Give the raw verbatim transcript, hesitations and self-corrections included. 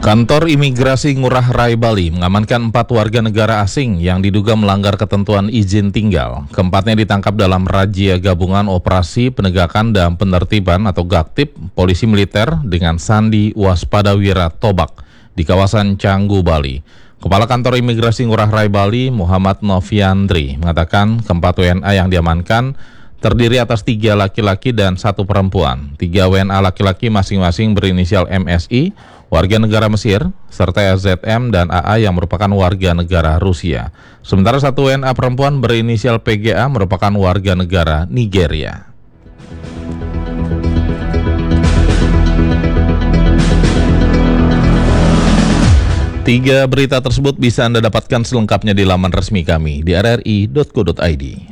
Kantor Imigrasi Ngurah Rai Bali mengamankan empat warga negara asing yang diduga melanggar ketentuan izin tinggal. Keempatnya ditangkap dalam razia gabungan operasi penegakan dan penertiban atau Gaktip Polisi Militer dengan Sandi Waspadawira Tobak di kawasan Canggu, Bali. Kepala Kantor Imigrasi Ngurah Rai Bali, Muhammad Noviandri, mengatakan keempat W N A yang diamankan terdiri atas tiga laki-laki dan satu perempuan. Tiga W N A laki-laki masing-masing berinisial M S I, warga negara Mesir, serta R Z M dan A A yang merupakan warga negara Rusia. Sementara satu W N A perempuan berinisial P G A merupakan warga negara Nigeria. Tiga berita tersebut bisa Anda dapatkan selengkapnya di laman resmi kami di r r i dot co dot i d.